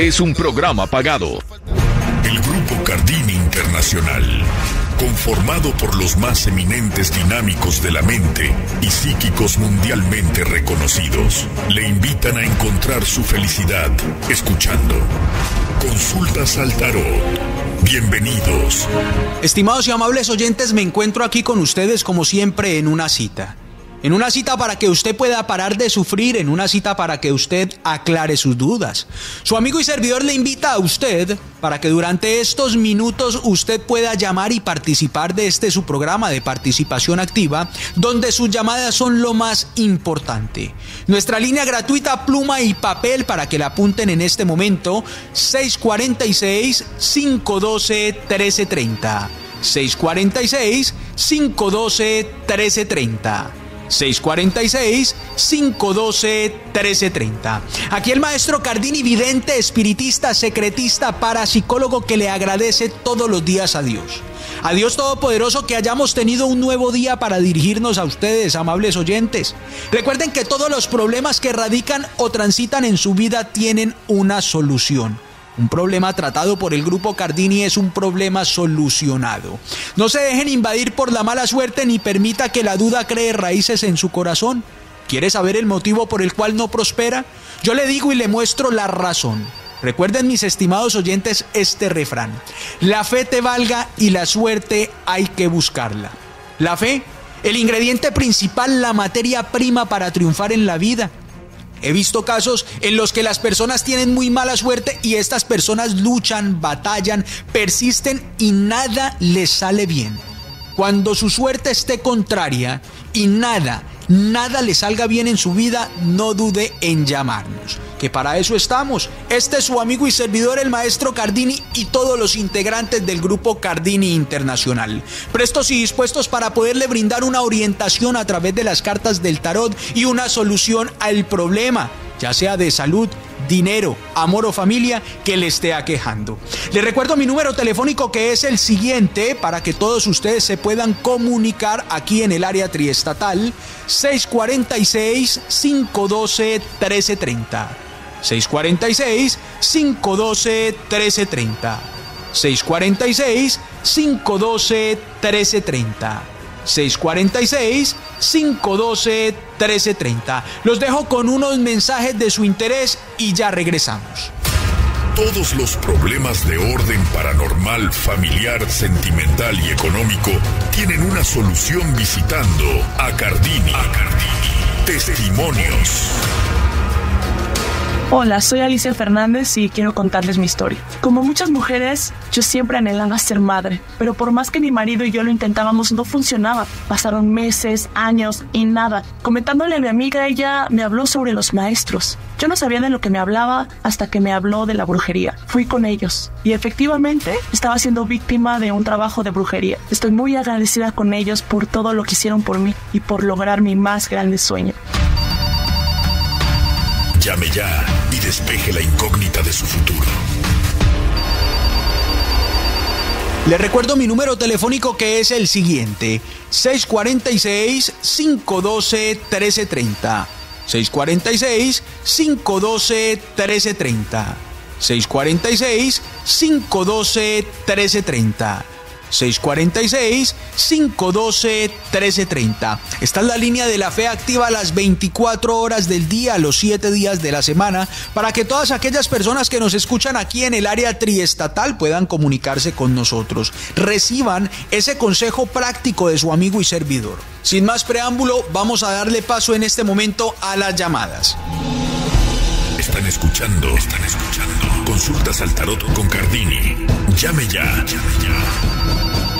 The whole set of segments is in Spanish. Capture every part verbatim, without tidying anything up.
Es un programa pagado. El Grupo Cardini Internacional, conformado por los más eminentes dinámicos de la mente y psíquicos mundialmente reconocidos, le invitan a encontrar su felicidad escuchando Consultas al Tarot. Bienvenidos. Estimados y amables oyentes, me encuentro aquí con ustedes como siempre en una cita. En una cita para que usted pueda parar de sufrir, en una cita para que usted aclare sus dudas. Su amigo y servidor le invita a usted para que durante estos minutos usted pueda llamar y participar de este su programa de participación activa, donde sus llamadas son lo más importante. Nuestra línea gratuita pluma y papel para que la apunten en este momento, seis cuatro seis, cinco uno dos, uno tres tres cero. seis cuatro seis, cinco uno dos, uno tres tres cero. seis cuatro seis, cinco uno dos, uno tres tres cero. Aquí el maestro Cardini, vidente, espiritista, secretista, parapsicólogo, que le agradece todos los días a Dios. A Dios Todopoderoso que hayamos tenido un nuevo día para dirigirnos a ustedes, amables oyentes. Recuerden que todos los problemas que radican o transitan en su vida tienen una solución. Un problema tratado por el Grupo Cardini es un problema solucionado. No se dejen invadir por la mala suerte ni permita que la duda cree raíces en su corazón. ¿Quiere saber el motivo por el cual no prospera? Yo le digo y le muestro la razón. Recuerden, mis estimados oyentes, este refrán: la fe te valga y la suerte hay que buscarla. La fe, el ingrediente principal, la materia prima para triunfar en la vida. He visto casos en los que las personas tienen muy mala suerte y estas personas luchan, batallan, persisten y nada les sale bien. Cuando su suerte esté contraria y nada, nada le salga bien en su vida, no dude en llamarnos, que para eso estamos. Este es su amigo y servidor, el maestro Cardini, y todos los integrantes del Grupo Cardini Internacional, prestos y dispuestos para poderle brindar una orientación a través de las cartas del tarot y una solución al problema, ya sea de salud, dinero, amor o familia, que le esté aquejando. Les recuerdo mi número telefónico, que es el siguiente, para que todos ustedes se puedan comunicar aquí en el área triestatal: seis cuatro seis, cinco uno dos, uno tres tres cero. seis cuatro seis, cinco uno dos, uno tres tres cero. seis cuatro seis, cinco uno dos, uno tres tres cero. seis cuatro seis, cinco uno dos, uno tres tres cero. Los dejo con unos mensajes de su interés y ya regresamos. Todos los problemas de orden paranormal, familiar, sentimental y económico tienen una solución visitando a Cardini. A Cardini. Testimonios. Hola, soy Alicia Fernández y quiero contarles mi historia. Como muchas mujeres, yo siempre anhelaba ser madre, pero por más que mi marido y yo lo intentábamos, no funcionaba. Pasaron meses, años y nada. Comentándole a mi amiga, ella me habló sobre los maestros. Yo no sabía de lo que me hablaba hasta que me habló de la brujería. Fui con ellos y efectivamente estaba siendo víctima de un trabajo de brujería. Estoy muy agradecida con ellos por todo lo que hicieron por mí y por lograr mi más grande sueño. Llame ya y despeje la incógnita de su futuro. Le recuerdo mi número telefónico, que es el siguiente: seis cuatro seis, cinco uno dos, uno tres tres cero. seis cuatro seis, cinco uno dos, uno tres tres cero. seis cuatro seis, cinco uno dos, uno tres tres cero. seis cuatro seis, cinco uno dos, uno tres tres cero. Esta es la línea de la fe, activa las veinticuatro horas del día, los siete días de la semana, para que todas aquellas personas que nos escuchan aquí en el área triestatal puedan comunicarse con nosotros, reciban ese consejo práctico de su amigo y servidor. Sin más preámbulo, vamos a darle paso en este momento a las llamadas. Están escuchando, están escuchando Consultas al Tarot con Cardini. Llame ya, llame ya.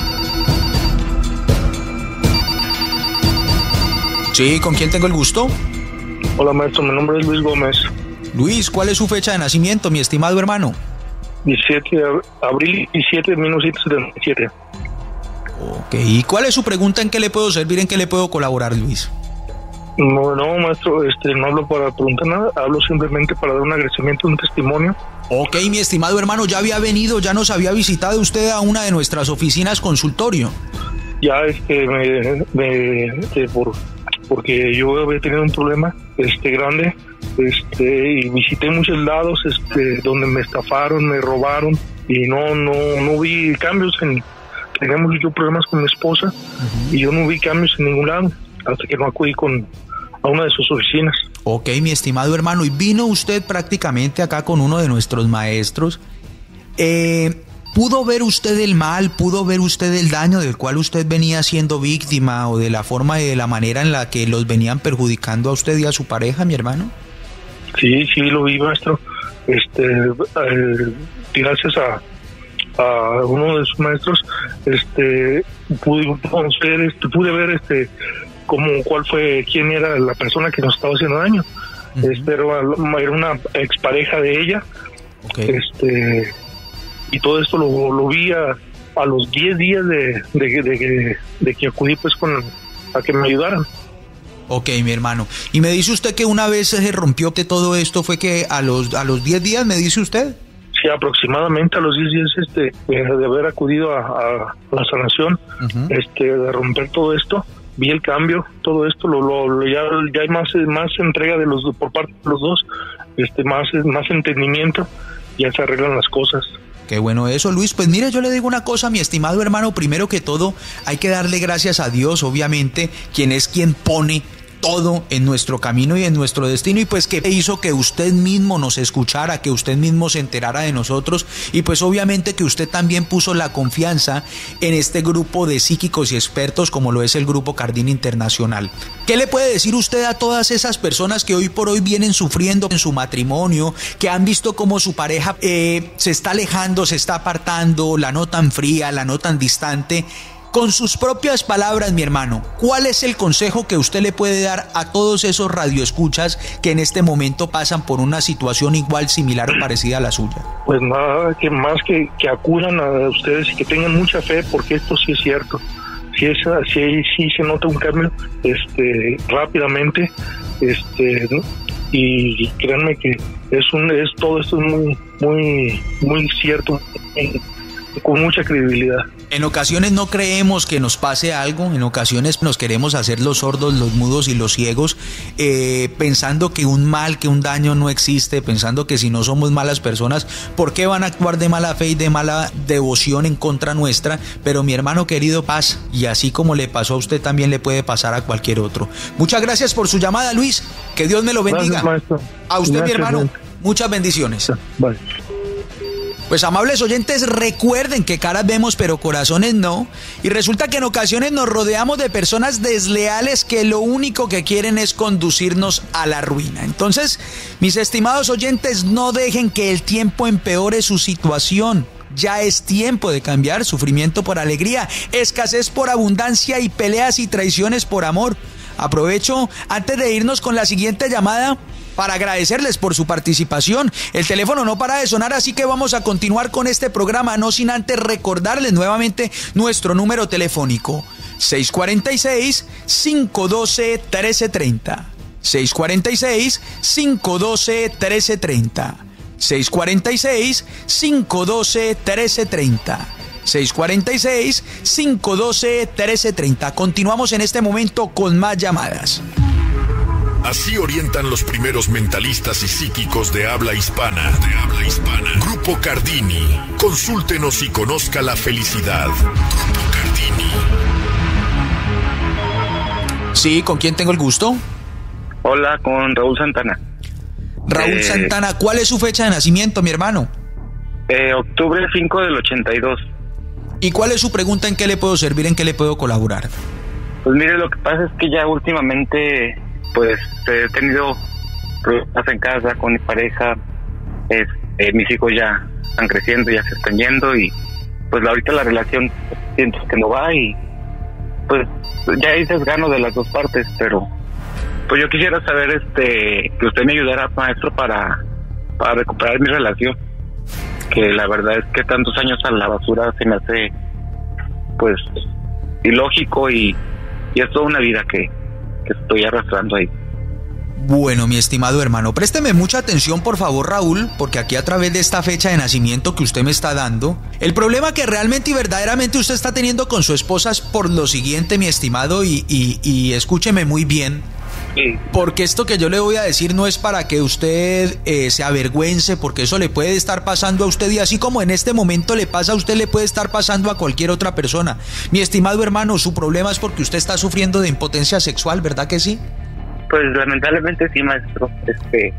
Sí, ¿con quién tengo el gusto? Hola, maestro, mi nombre es Luis Gómez. Luis, ¿cuál es su fecha de nacimiento, mi estimado hermano? diecisiete de abril y siete de mil novecientos setenta y siete. Ok, ¿y cuál es su pregunta? ¿En qué le puedo servir? ¿En qué le puedo colaborar, Luis? No, no, maestro, este, no hablo para preguntar nada, hablo simplemente para dar un agradecimiento, un testimonio. Ok, mi estimado hermano, ya había venido, ya nos había visitado usted a una de nuestras oficinas consultorio. Ya, este, me, me este, por, porque yo había tenido un problema, este grande, este y visité muchos lados este donde me estafaron, me robaron y no no no vi cambios en teníamos yo problemas con mi esposa uh-huh. y yo no vi cambios en ningún lado hasta que no acudí con a una de sus oficinas. Ok, mi estimado hermano, y vino usted prácticamente acá con uno de nuestros maestros. Eh, ¿Pudo ver usted el mal, pudo ver usted el daño del cual usted venía siendo víctima o de la forma y de la manera en la que los venían perjudicando a usted y a su pareja, mi hermano? Sí, sí, lo vi, maestro. Este, eh, gracias a, a uno de sus maestros, este, pude conocer, este, pude ver, este, como cuál fue, quién era la persona que nos estaba haciendo daño. Uh-huh. Este, era, era una expareja de ella. Okay. Este. Y todo esto lo, lo vi a, a los diez días de, de, de, de, de que acudí pues con a que me ayudaran. Ok, mi hermano. Y me dice usted que una vez se rompió que todo esto fue que a los a los diez días, ¿me dice usted? Sí, aproximadamente a los diez días este, de haber acudido a, a la sanación, uh-huh. este, de romper todo esto, vi el cambio, todo esto, lo, lo ya, ya hay más, más entrega de los por parte de los dos, este, más, más entendimiento, ya se arreglan las cosas. Qué bueno eso, Luis. Pues mire, yo le digo una cosa, mi estimado hermano. Primero que todo, hay que darle gracias a Dios, obviamente, quien es quien pone todo en nuestro camino y en nuestro destino, y pues que hizo que usted mismo nos escuchara, que usted mismo se enterara de nosotros, y pues obviamente que usted también puso la confianza en este grupo de psíquicos y expertos como lo es el Grupo Cardini Internacional. ¿Qué le puede decir usted a todas esas personas que hoy por hoy vienen sufriendo en su matrimonio, que han visto cómo su pareja eh, se está alejando, se está apartando, la notan fría, la notan distante? Con sus propias palabras, mi hermano, ¿cuál es el consejo que usted le puede dar a todos esos radioescuchas que en este momento pasan por una situación igual, similar o parecida a la suya? Pues nada, que más que, que acudan a ustedes y que tengan mucha fe, porque esto sí es cierto. Sí, es, sí, sí se nota un cambio este, rápidamente, este, ¿no? Y créanme que es un es todo esto es muy, muy, muy cierto, muy, con mucha credibilidad. En ocasiones no creemos que nos pase algo, en ocasiones nos queremos hacer los sordos, los mudos y los ciegos, eh, pensando que un mal, que un daño no existe, pensando que si no somos malas personas, ¿por qué van a actuar de mala fe y de mala devoción en contra nuestra? Pero mi hermano querido, paz, y así como le pasó a usted también le puede pasar a cualquier otro. Muchas gracias por su llamada, Luis, que Dios me lo bendiga. Gracias, a usted, gracias, mi hermano, maestro. Muchas bendiciones. Vale. Pues amables oyentes, recuerden que caras vemos pero corazones no, y resulta que en ocasiones nos rodeamos de personas desleales que lo único que quieren es conducirnos a la ruina. Entonces, mis estimados oyentes, no dejen que el tiempo empeore su situación. Ya es tiempo de cambiar sufrimiento por alegría, escasez por abundancia y peleas y traiciones por amor. Aprovecho antes de irnos con la siguiente llamada para agradecerles por su participación. El teléfono no para de sonar, así que vamos a continuar con este programa, no sin antes recordarles nuevamente nuestro número telefónico: seis cuatro seis, cinco uno dos, uno tres tres cero. seis cuatro seis, cinco uno dos, uno tres tres cero. seis cuatro seis, cinco uno dos, uno tres tres cero. seis cuatro seis, cinco uno dos, uno tres tres cero. Continuamos en este momento con más llamadas. Así orientan los primeros mentalistas y psíquicos de habla hispana. De habla hispana. Grupo Cardini. Consúltenos y conozca la felicidad. Grupo Cardini. Sí, ¿con quién tengo el gusto? Hola, con Raúl Santana. Raúl eh, Santana, ¿cuál es su fecha de nacimiento, mi hermano? Eh, octubre cinco del ochenta y dos. ¿Y cuál es su pregunta? ¿En qué le puedo servir? ¿En qué le puedo colaborar? Pues mire, lo que pasa es que ya últimamente, pues, he tenido problemas en casa con mi pareja. Es, eh, mis hijos ya están creciendo, ya se están yendo, y pues ahorita la relación siento que no va, y pues ya hay desgano de las dos partes, pero pues yo quisiera saber este que usted me ayudara, maestro, para, para recuperar mi relación, que la verdad es que tantos años a la basura se me hace pues ilógico, y, y es toda una vida que, que estoy arrastrando ahí. Bueno, mi estimado hermano, présteme mucha atención, por favor, Raúl, porque aquí a través de esta fecha de nacimiento que usted me está dando, el problema que realmente y verdaderamente usted está teniendo con su esposa es por lo siguiente, mi estimado, y, y, y escúcheme muy bien. Sí. Porque esto que yo le voy a decir no es para que usted eh, se avergüence, porque eso le puede estar pasando a usted, y así como en este momento le pasa a usted, le puede estar pasando a cualquier otra persona. Mi estimado hermano, su problema es porque usted está sufriendo de impotencia sexual, ¿verdad que sí? Pues lamentablemente sí, maestro. Este,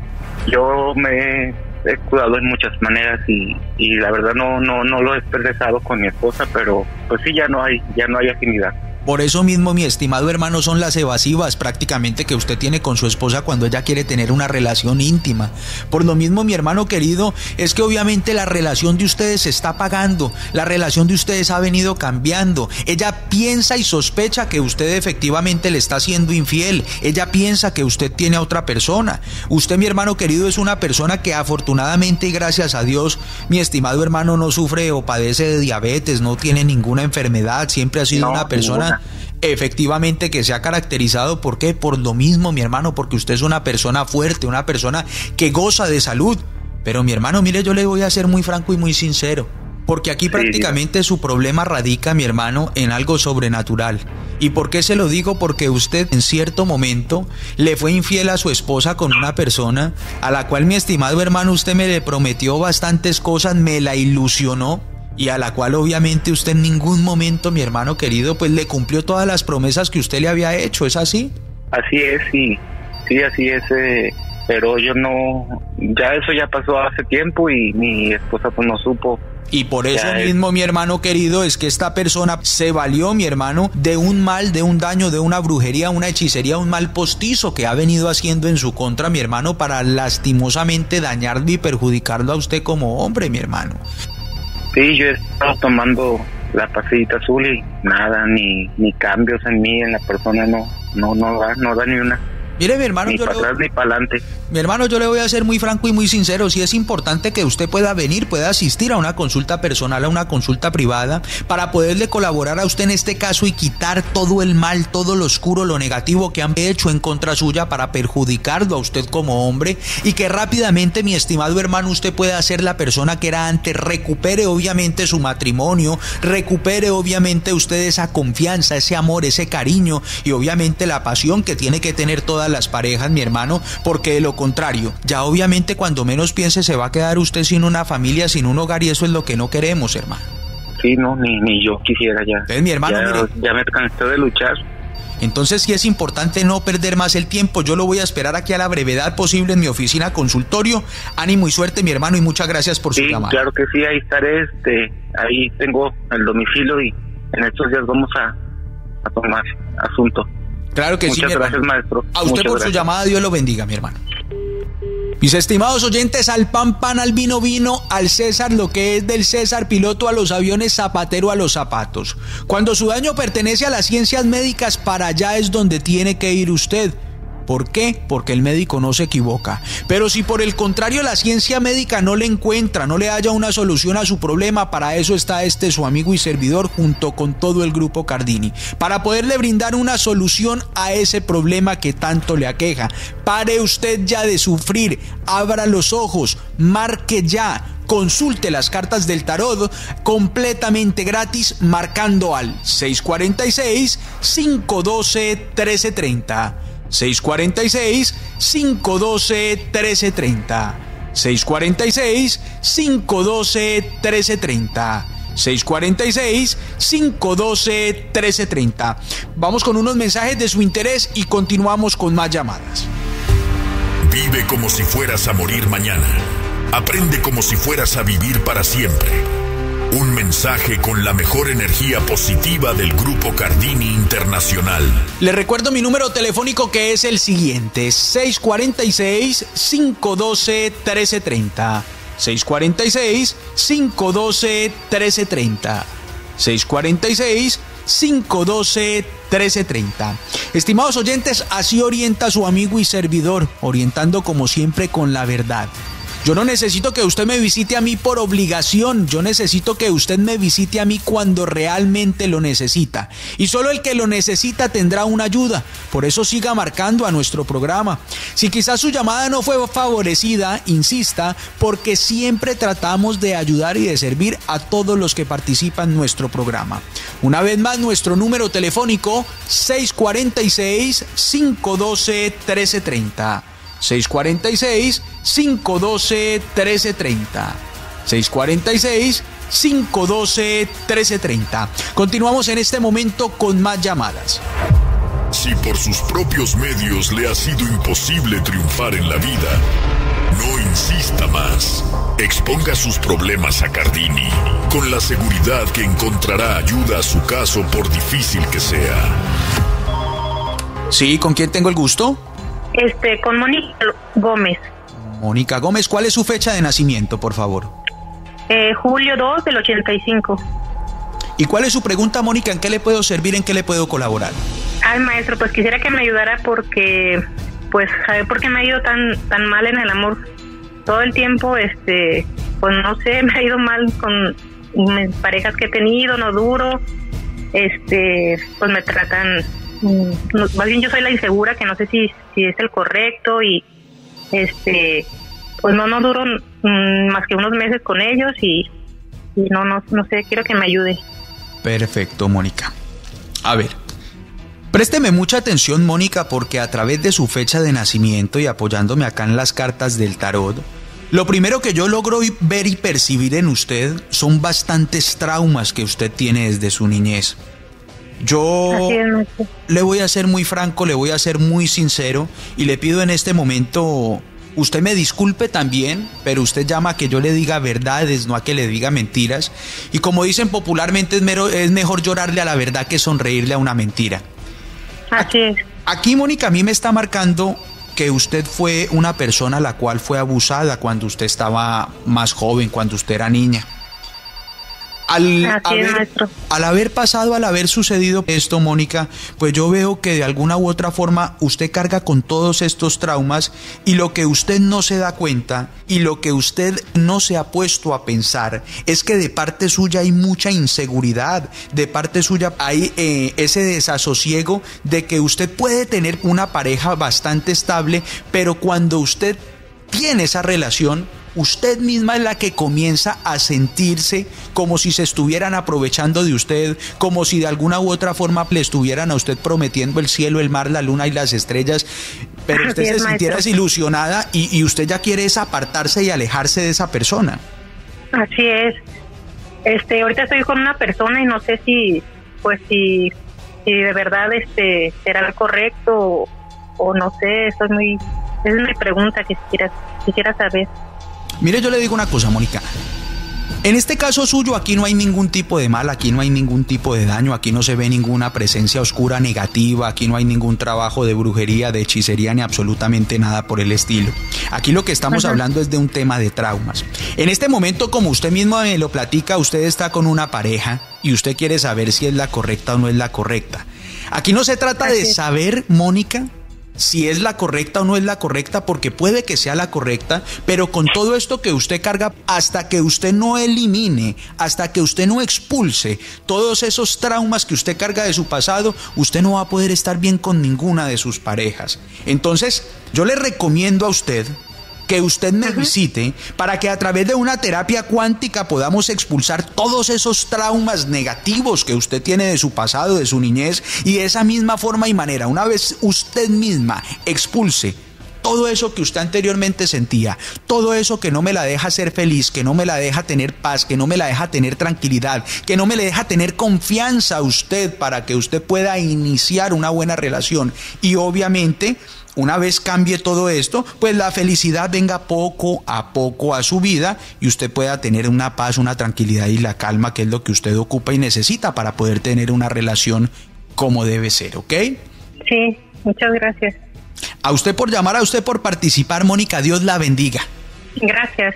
yo me he cuidado en muchas maneras y, y la verdad no, no, no lo he expresado con mi esposa, pero pues sí, ya no hay, ya no hay afinidad. Por eso mismo, mi estimado hermano, son las evasivas prácticamente que usted tiene con su esposa cuando ella quiere tener una relación íntima. Por lo mismo, mi hermano querido, es que obviamente la relación de ustedes se está apagando, la relación de ustedes ha venido cambiando. Ella piensa y sospecha que usted efectivamente le está siendo infiel. Ella piensa que usted tiene a otra persona. Usted, mi hermano querido, es una persona que afortunadamente y gracias a Dios, mi estimado hermano, no sufre o padece de diabetes, no tiene ninguna enfermedad, siempre ha sido no, una persona... Ninguna. Efectivamente que se ha caracterizado, ¿por qué? Por lo mismo, mi hermano, porque usted es una persona fuerte, una persona que goza de salud. Pero mi hermano, mire, yo le voy a ser muy franco y muy sincero, porque aquí sí, prácticamente sí. Su problema radica, mi hermano, en algo sobrenatural. ¿Y por qué se lo digo? Porque usted en cierto momento le fue infiel a su esposa con una persona a la cual, mi estimado hermano, usted me le prometió bastantes cosas, me la ilusionó, y a la cual obviamente usted en ningún momento, mi hermano querido, pues le cumplió todas las promesas que usted le había hecho, ¿es así? Así es, sí, sí, así es, eh, pero yo no, ya eso ya pasó hace tiempo y mi esposa pues no supo. Y por eso ya mismo, es... mi hermano querido, es que esta persona se valió, mi hermano, de un mal, de un daño, de una brujería, una hechicería, un mal postizo que ha venido haciendo en su contra, mi hermano, para lastimosamente dañarlo y perjudicarlo a usted como hombre, mi hermano. Sí, yo he estado tomando la pastillita azul y nada, ni ni cambios en mí, en la persona, no no no da, no da ni una. Mire, mi hermano, ni yo para le... atrás ni para adelante. Mi hermano, yo le voy a ser muy franco y muy sincero. Sí es importante que usted pueda venir, pueda asistir a una consulta personal, a una consulta privada, para poderle colaborar a usted en este caso y quitar todo el mal, todo lo oscuro, lo negativo que han hecho en contra suya para perjudicarlo a usted como hombre, y que rápidamente, mi estimado hermano, usted pueda ser la persona que era antes, recupere obviamente su matrimonio, recupere obviamente usted esa confianza, ese amor, ese cariño y obviamente la pasión que tiene que tener todas las parejas, mi hermano, porque de lo contrario, ya obviamente cuando menos piense se va a quedar usted sin una familia, sin un hogar, y eso es lo que no queremos, hermano. Sí, no, ni, ni yo quisiera ya. Entonces, mi hermano, ya, mire, ya me cansé de luchar. Entonces sí es importante no perder más el tiempo. Yo lo voy a esperar aquí a la brevedad posible en mi oficina consultorio. Ánimo y suerte, mi hermano, y muchas gracias por sí, su llamada. Claro que sí, ahí estaré, este, ahí tengo el domicilio y en estos días vamos a, a tomar asunto. Claro que Muchas sí, mi gracias, hermano. maestro. A usted Muchas por gracias. su llamada, Dios lo bendiga, mi hermano. Mis estimados oyentes, al pan pan, al vino vino, al César lo que es del César, piloto a los aviones, zapatero a los zapatos. Cuando su daño pertenece a las ciencias médicas, para allá es donde tiene que ir usted. ¿Por qué? Porque el médico no se equivoca. Pero si por el contrario la ciencia médica no le encuentra, no le halla una solución a su problema, para eso está este su amigo y servidor junto con todo el grupo Cardini, para poderle brindar una solución a ese problema que tanto le aqueja. Pare usted ya de sufrir, abra los ojos, marque ya, consulte las cartas del tarot completamente gratis marcando al seis cuatro seis, cinco uno dos, uno tres tres cero. seis cuatro seis, cinco uno dos, uno tres tres cero. seis cuatro seis, cinco uno dos, uno tres tres cero. seis cuatro seis, cinco uno dos, uno tres tres cero. Vamos con unos mensajes de su interés y continuamos con más llamadas. Vive como si fueras a morir mañana. Aprende como si fueras a vivir para siempre. Un mensaje con la mejor energía positiva del Grupo Cardini Internacional. Le recuerdo mi número telefónico, que es el siguiente: seis cuatro seis, cinco uno dos, uno tres tres cero. seis cuatro seis, cinco uno dos, uno tres tres cero. seis cuatro seis, cinco uno dos, uno tres tres cero. Estimados oyentes, así orienta su amigo y servidor, orientando como siempre con la verdad. Yo no necesito que usted me visite a mí por obligación, yo necesito que usted me visite a mí cuando realmente lo necesita. Y solo el que lo necesita tendrá una ayuda, por eso siga marcando a nuestro programa. Si quizás su llamada no fue favorecida, insista, porque siempre tratamos de ayudar y de servir a todos los que participan en nuestro programa. Una vez más, nuestro número telefónico seis cuatro seis, cinco uno dos, uno tres tres cero. seis cuatro seis, cinco uno dos, uno tres tres cero. seis cuatro seis, cinco uno dos, uno tres tres cero. Continuamos en este momento con más llamadas. Si por sus propios medios le ha sido imposible triunfar en la vida, no insista más. Exponga sus problemas a Cardini, con la seguridad que encontrará ayuda a su caso por difícil que sea. Sí, ¿con quién tengo el gusto? Este, con Mónica Gómez. Mónica Gómez, ¿cuál es su fecha de nacimiento, por favor? Eh, julio dos del ochenta y cinco. ¿Y cuál es su pregunta, Mónica? ¿En qué le puedo servir? ¿En qué le puedo colaborar? Ay, maestro, pues quisiera que me ayudara porque, pues, saber por qué me ha ido tan tan mal en el amor. Todo el tiempo, este, pues no sé, me ha ido mal con mis parejas que he tenido, no duro. Este, pues me tratan, no, más bien yo soy la insegura, que no sé si, si es el correcto y, este, pues no, no duro mm, más que unos meses con ellos y, y no, no, no sé, quiero que me ayude. Perfecto, Mónica. A ver, présteme mucha atención, Mónica, porque a través de su fecha de nacimiento y apoyándome acá en las cartas del tarot, lo primero que yo logro ver y percibir en usted son bastantes traumas que usted tiene desde su niñez. Yo le voy a ser muy franco, le voy a ser muy sincero y le pido en este momento, usted me disculpe también, pero usted llama a que yo le diga verdades, no a que le diga mentiras. Y como dicen popularmente, es, mero, es mejor llorarle a la verdad que sonreírle a una mentira. Así es. Aquí, Mónica, a mí me está marcando que usted fue una persona a la cual fue abusada cuando usted estaba más joven, cuando usted era niña. Al haber, al haber pasado, al haber sucedido esto, Mónica, pues yo veo que de alguna u otra forma usted carga con todos estos traumas y lo que usted no se da cuenta y lo que usted no se ha puesto a pensar es que de parte suya hay mucha inseguridad, de parte suya hay eh, ese desasosiego de que usted puede tener una pareja bastante estable, pero cuando usted tiene esa relación, usted misma es la que comienza a sentirse como si se estuvieran aprovechando de usted, como si de alguna u otra forma le estuvieran a usted prometiendo el cielo, el mar, la luna y las estrellas, pero usted se sintiera desilusionada y, y usted ya quiere es apartarse y alejarse de esa persona. Así es. Este, ahorita estoy con una persona y no sé si, pues si, si de verdad este será lo correcto o, o no sé, eso es muy, esa es mi pregunta que quisiera, quisiera saber. Mire, yo le digo una cosa, Mónica. En este caso suyo, aquí no hay ningún tipo de mal, aquí no hay ningún tipo de daño, aquí no se ve ninguna presencia oscura negativa, aquí no hay ningún trabajo de brujería, de hechicería, ni absolutamente nada por el estilo. Aquí lo que estamos Ajá. hablando es de un tema de traumas. En este momento, como usted mismo me lo platica, usted está con una pareja y usted quiere saber si es la correcta o no es la correcta. Aquí no se trata Así de es. saber, Mónica, si es la correcta o no es la correcta, porque puede que sea la correcta, pero con todo esto que usted carga, hasta que usted no elimine, hasta que usted no expulse todos esos traumas que usted carga de su pasado, usted no va a poder estar bien con ninguna de sus parejas. Entonces, yo le recomiendo a usted que usted me uh-huh. visite para que a través de una terapia cuántica podamos expulsar todos esos traumas negativos que usted tiene de su pasado, de su niñez, y de esa misma forma y manera, una vez usted misma expulse todo eso que usted anteriormente sentía, todo eso que no me la deja ser feliz, que no me la deja tener paz, que no me la deja tener tranquilidad, que no me le deja tener confianza a usted para que usted pueda iniciar una buena relación. Y obviamente, una vez cambie todo esto, pues la felicidad venga poco a poco a su vida y usted pueda tener una paz, una tranquilidad y la calma, que es lo que usted ocupa y necesita para poder tener una relación como debe ser, ¿ok? Sí, muchas gracias. A usted por llamar, a usted por participar, Mónica, Dios la bendiga. Gracias.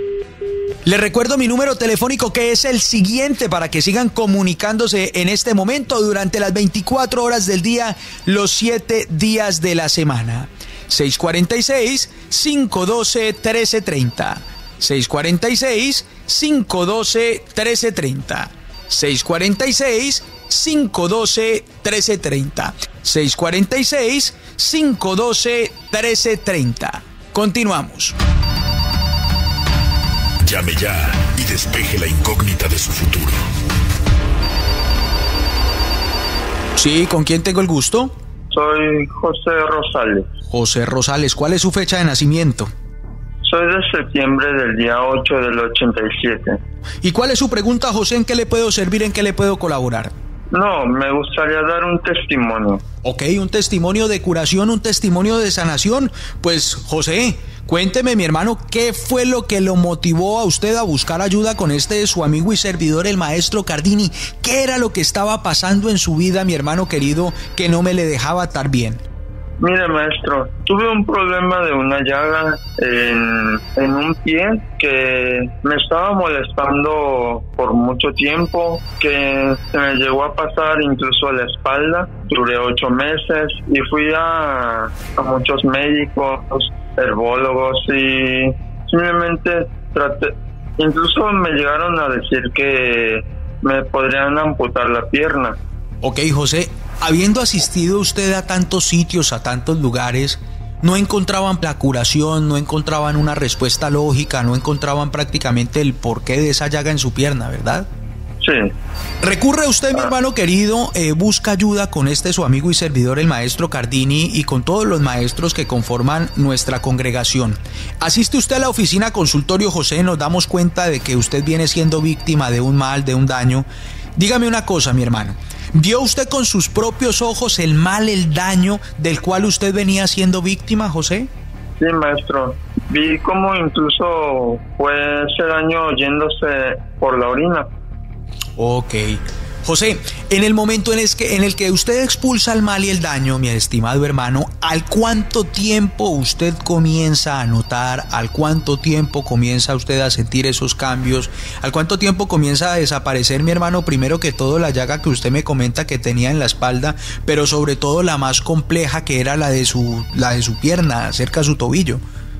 Le recuerdo mi número telefónico, que es el siguiente, para que sigan comunicándose en este momento durante las veinticuatro horas del día, los siete días de la semana. seis cuatro seis, cinco uno dos, uno tres tres cero. seis cuatro seis, cinco uno dos, uno tres tres cero. seis cuatro seis, cinco uno dos, uno tres tres cero. seis cuatro seis, cinco uno dos, uno tres tres cero. Continuamos. Llame ya y despeje la incógnita de su futuro. Sí, ¿con quién tengo el gusto? Soy José Rosales. José Rosales, ¿cuál es su fecha de nacimiento? Soy de septiembre del día ocho del ochenta y siete. ¿Y cuál es su pregunta, José? ¿En qué le puedo servir? ¿En qué le puedo colaborar? No, me gustaría dar un testimonio. Ok, un testimonio de curación, un testimonio de sanación. Pues, José, cuénteme, mi hermano, ¿qué fue lo que lo motivó a usted a buscar ayuda con este su amigo y servidor, el maestro Cardini? ¿Qué era lo que estaba pasando en su vida, mi hermano querido, que no me le dejaba estar bien? Mire, maestro, tuve un problema de una llaga en, en un pie que me estaba molestando por mucho tiempo, que se me llegó a pasar incluso a la espalda. Duré ocho meses y fui a, a muchos médicos, herbólogos y simplemente traté, incluso me llegaron a decir que me podrían amputar la pierna. Ok, José, habiendo asistido usted a tantos sitios, a tantos lugares, no encontraban la curación, no encontraban una respuesta lógica, no encontraban prácticamente el porqué de esa llaga en su pierna, ¿verdad? Sí. Recurre usted, mi hermano querido, eh, busca ayuda con este su amigo y servidor, el maestro Cardini, y con todos los maestros que conforman nuestra congregación. Asiste usted a la oficina consultorio José, nos damos cuenta de que usted viene siendo víctima de un mal, de un daño. Dígame una cosa, mi hermano. ¿Vio usted con sus propios ojos el mal, el daño del cual usted venía siendo víctima, José? Sí, maestro. Vi cómo incluso fue ese daño yéndose por la orina. Ok. José, en el momento en el, que, en el que usted expulsa el mal y el daño, mi estimado hermano, ¿al cuánto tiempo usted comienza a notar, al cuánto tiempo comienza usted a sentir esos cambios, al cuánto tiempo comienza a desaparecer, mi hermano, primero que todo la llaga que usted me comenta que tenía en la espalda, pero sobre todo la más compleja que era la de su, la de su pierna, cerca a su tobillo?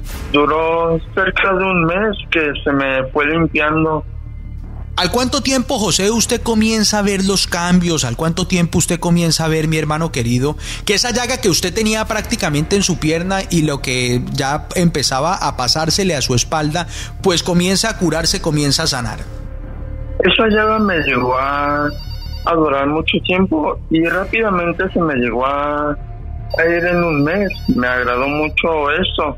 Duró cerca de un mes que se me fue limpiando. ¿Al cuánto tiempo, José, usted comienza a ver los cambios? ¿Al cuánto tiempo usted comienza a ver, mi hermano querido, que esa llaga que usted tenía prácticamente en su pierna y lo que ya empezaba a pasársele a su espalda, pues comienza a curarse, comienza a sanar? Esa llaga me llegó a, a durar mucho tiempo y rápidamente se me llegó a, a ir en un mes. Me agradó mucho eso.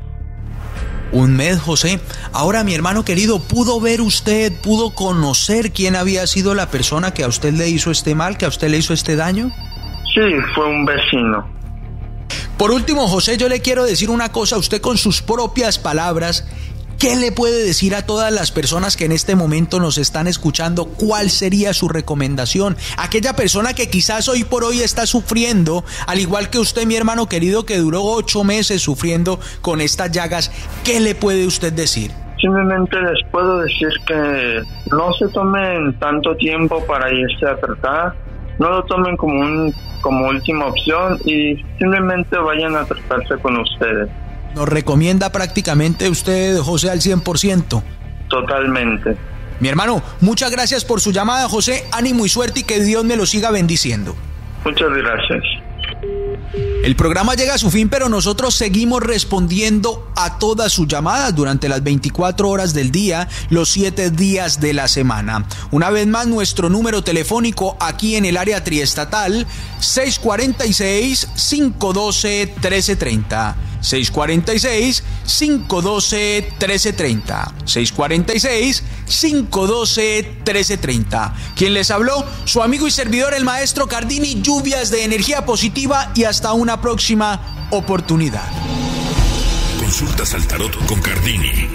Un mes, José. Ahora, mi hermano querido, ¿pudo ver usted, pudo conocer quién había sido la persona que a usted le hizo este mal, que a usted le hizo este daño? Sí, fue un vecino. Por último, José, yo le quiero decir una cosa a usted con sus propias palabras. ¿Qué le puede decir a todas las personas que en este momento nos están escuchando? ¿Cuál sería su recomendación? Aquella persona que quizás hoy por hoy está sufriendo, al igual que usted, mi hermano querido, que duró ocho meses sufriendo con estas llagas, ¿qué le puede usted decir? Simplemente les puedo decir que no se tomen tanto tiempo para irse a tratar, no lo tomen como, un, como última opción y simplemente vayan a tratarse con ustedes. ¿Nos recomienda prácticamente usted, José, al cien por ciento? Totalmente. Mi hermano, muchas gracias por su llamada, José. Ánimo y suerte y que Dios me lo siga bendiciendo. Muchas gracias. El programa llega a su fin, pero nosotros seguimos respondiendo a todas sus llamadas durante las veinticuatro horas del día, los siete días de la semana. Una vez más, nuestro número telefónico aquí en el área triestatal, seis cuatro seis, cinco uno dos, uno tres tres cero. seis cuatro seis, cinco uno dos, uno tres tres cero. seis cuatro seis, cinco uno dos, uno tres tres cero. Quien les habló, su amigo y servidor, el maestro Cardini. Lluvias de energía positiva y hasta una próxima oportunidad. Consultas al tarot con Cardini.